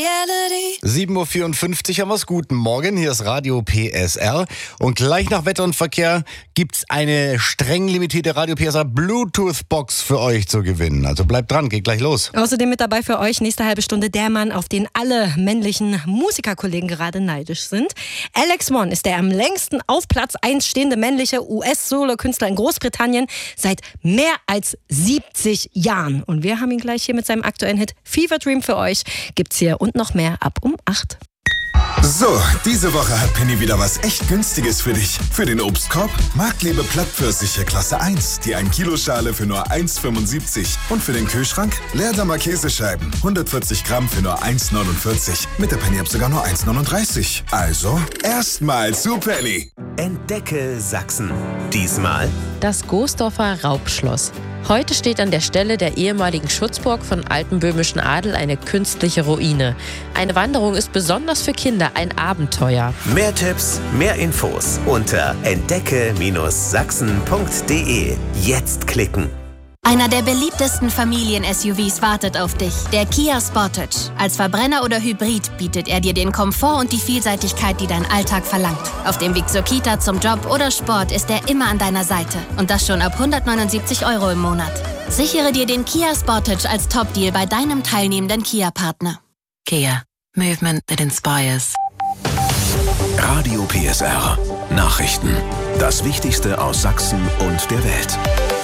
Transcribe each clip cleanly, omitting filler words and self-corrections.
reality. 7.54 Uhr haben wir's. Guten Morgen, hier ist Radio PSR. Und gleich nach Wetter und Verkehr gibt's eine streng limitierte Radio PSR Bluetooth-Box für euch zu gewinnen. Also bleibt dran, geht gleich los. Außerdem mit dabei für euch nächste halbe Stunde der Mann, auf den alle männlichen Musikerkollegen gerade neidisch sind. Alex One ist der am längsten auf Platz 1 stehende männliche US-Solo-Künstler in Großbritannien seit mehr als 70 Jahren. Und wir haben ihn gleich hier mit seinem aktuellen Hit Fever Dream für euch. Gibt's hier und noch mehr ab um 8. So, diese Woche hat Penny wieder was echt Günstiges für dich. Für den Obstkorb Marktliebe Plattpfirsiche Klasse 1, die 1 Kilo Schale für nur 1,75. Und für den Kühlschrank Leerdammer Käsescheiben, 140 Gramm für nur 1,49. Mit der Penny-App sogar nur 1,39. Also, erstmal zu Penny. Entdecke Sachsen. Diesmal das Goosdorfer Raubschloss. Heute steht an der Stelle der ehemaligen Schutzburg von altem böhmischen Adel eine künstliche Ruine. Eine Wanderung ist besonders für Kinder ein Abenteuer. Mehr Tipps, mehr Infos unter entdecke-sachsen.de. Jetzt klicken. Einer der beliebtesten Familien-SUVs wartet auf dich, der Kia Sportage. Als Verbrenner oder Hybrid bietet er dir den Komfort und die Vielseitigkeit, die dein Alltag verlangt. Auf dem Weg zur Kita, zum Job oder Sport ist er immer an deiner Seite. Und das schon ab 179 € im Monat. Sichere dir den Kia Sportage als Top-Deal bei deinem teilnehmenden Kia-Partner. Kia. Movement that inspires. Radio PSR. Nachrichten. Das Wichtigste aus Sachsen und der Welt.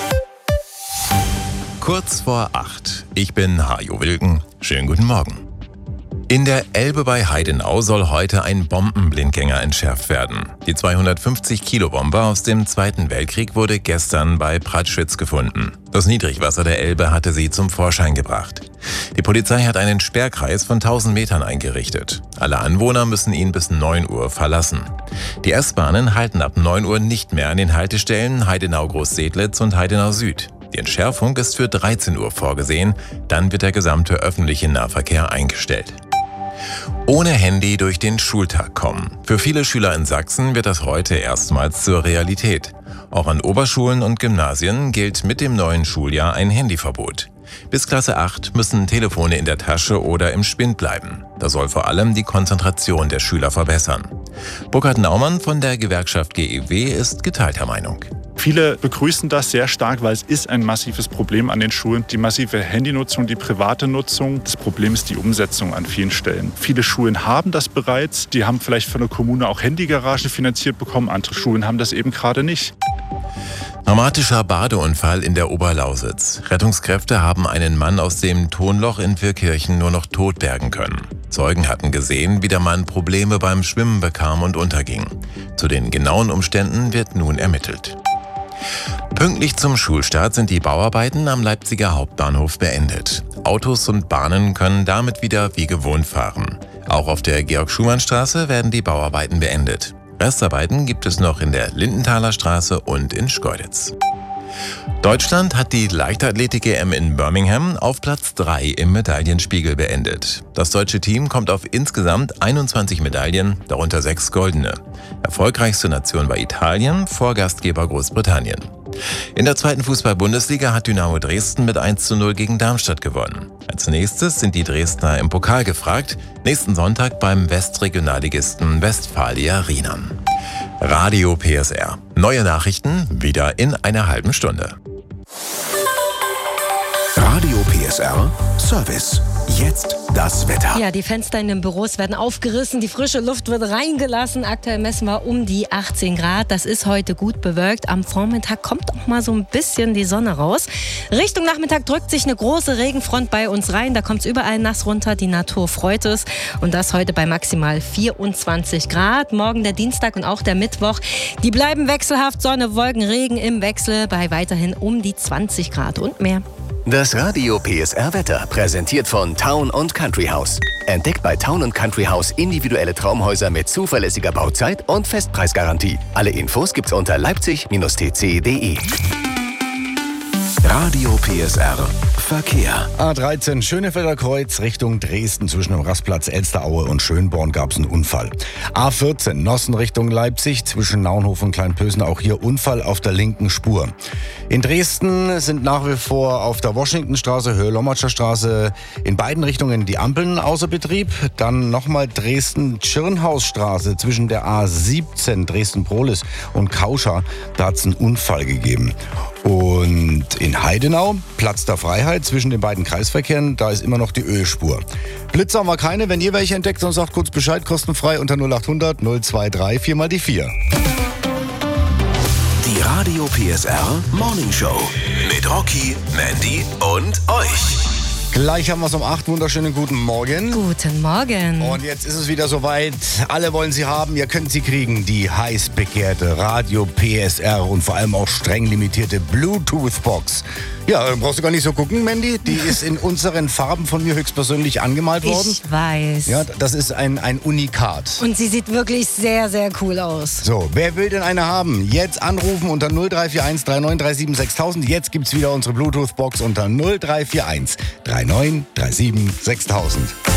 Kurz vor 8. Ich bin Hajo Wilken. Schönen guten Morgen. In der Elbe bei Heidenau soll heute ein Bombenblindgänger entschärft werden. Die 250-Kilo-Bombe aus dem Zweiten Weltkrieg wurde gestern bei Pratschwitz gefunden. Das Niedrigwasser der Elbe hatte sie zum Vorschein gebracht. Die Polizei hat einen Sperrkreis von 1000 Metern eingerichtet. Alle Anwohner müssen ihn bis 9 Uhr verlassen. Die S-Bahnen halten ab 9 Uhr nicht mehr an den Haltestellen Heidenau-Großsedlitz und Heidenau Süd. Die Entschärfung ist für 13 Uhr vorgesehen, dann wird der gesamte öffentliche Nahverkehr eingestellt. Ohne Handy durch den Schultag kommen. Für viele Schüler in Sachsen wird das heute erstmals zur Realität. Auch an Oberschulen und Gymnasien gilt mit dem neuen Schuljahr ein Handyverbot. Bis Klasse 8 müssen Telefone in der Tasche oder im Spind bleiben. Das soll vor allem die Konzentration der Schüler verbessern. Burkhard Naumann von der Gewerkschaft GEW ist geteilter Meinung. Viele begrüßen das sehr stark, weil es ist ein massives Problem an den Schulen. Die massive Handynutzung, die private Nutzung. Das Problem ist die Umsetzung an vielen Stellen. Viele Schulen haben das bereits. Die haben vielleicht von der Kommune auch Handygaragen finanziert bekommen. Andere Schulen haben das eben gerade nicht. Dramatischer Badeunfall in der Oberlausitz. Rettungskräfte haben einen Mann aus dem Tonloch in Virkirchen nur noch tot bergen können. Zeugen hatten gesehen, wie der Mann Probleme beim Schwimmen bekam und unterging. Zu den genauen Umständen wird nun ermittelt. Pünktlich zum Schulstart sind die Bauarbeiten am Leipziger Hauptbahnhof beendet. Autos und Bahnen können damit wieder wie gewohnt fahren. Auch auf der Georg-Schumann-Straße werden die Bauarbeiten beendet. Restarbeiten gibt es noch in der Lindenthaler Straße und in Schkeuditz. Deutschland hat die Leichtathletik-EM in Birmingham auf Platz 3 im Medaillenspiegel beendet. Das deutsche Team kommt auf insgesamt 21 Medaillen, darunter 6 goldene. Erfolgreichste Nation war Italien, vor Gastgeber Großbritannien. In der 2. Fußball-Bundesliga hat Dynamo Dresden mit 1:0 gegen Darmstadt gewonnen. Als nächstes sind die Dresdner im Pokal gefragt, nächsten Sonntag beim Westregionalligisten Westfalia Riemann. Radio PSR. Neue Nachrichten wieder in einer halben Stunde. Radio PSR Service. Jetzt das Wetter. Ja, die Fenster in den Büros werden aufgerissen, die frische Luft wird reingelassen. Aktuell messen wir um die 18 Grad. Das ist heute gut bewölkt. Am Vormittag kommt auch mal so ein bisschen die Sonne raus. Richtung Nachmittag drückt sich eine große Regenfront bei uns rein. Da kommt es überall nass runter. Die Natur freut es. Und das heute bei maximal 24 Grad. Morgen der Dienstag und auch der Mittwoch. Die bleiben wechselhaft. Sonne, Wolken, Regen im Wechsel bei weiterhin um die 20 Grad und mehr. Das Radio PSR Wetter präsentiert von Town & Country House. Entdeckt bei Town & Country House individuelle Traumhäuser mit zuverlässiger Bauzeit und Festpreisgarantie. Alle Infos gibt's unter leipzig-tc.de. Radio PSR Verkehr. A13 Schönefelder Kreuz Richtung Dresden zwischen dem Rastplatz Elsteraue und Schönborn gab es einen Unfall. A14 Nossen Richtung Leipzig zwischen Naunhof und Kleinpösen, auch hier Unfall auf der linken Spur. In Dresden sind nach wie vor auf der Washingtonstraße, Höhe Lommatscher Straße in beiden Richtungen die Ampeln außer Betrieb. Dann nochmal Dresden-Tschirnhausstraße zwischen der A17 Dresden-Prohlis und Kauscha. Da hat es einen Unfall gegeben. Und in Heidenau, Platz der Freiheit zwischen den beiden Kreisverkehren, da ist immer noch die Ölspur. Blitze haben wir keine. Wenn ihr welche entdeckt, dann sagt kurz Bescheid, kostenfrei unter 0800 023 4 mal die 4. Die Radio PSR Morning Show mit Rocky, Mandy und euch. Gleich haben wir es um 8. Wunderschönen guten Morgen. Guten Morgen. Und jetzt ist es wieder soweit. Alle wollen sie haben. Ihr könnt sie kriegen. Die heiß begehrte Radio PSR und vor allem auch streng limitierte Bluetooth-Box. Ja, brauchst du gar nicht so gucken, Mandy. Die ist in unseren Farben von mir höchstpersönlich angemalt worden. Ich weiß. Ja, das ist ein Unikat. Und sie sieht wirklich sehr, sehr cool aus. So, wer will denn eine haben? Jetzt anrufen unter 0341 3937 6000. Jetzt gibt's wieder unsere Bluetooth-Box unter 0341 3937 6000.